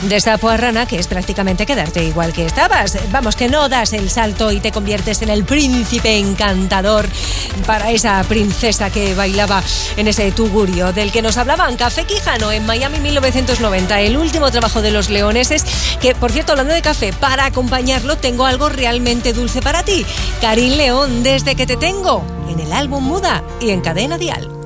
de sapo a rana, que es prácticamente quedarte igual que estabas. Vamos, que no das el salto y te conviertes en el príncipe encantador para esa princesa que bailaba en ese tugurio del que nos hablaban Café Quijano en Miami 1990, el último trabajo de los leoneses, que, por cierto, hablando de café, para acompañarlo tengo algo realmente dulce para ti. Karin León, Desde que te tengo, en el álbum Muda y en Cadena Dial.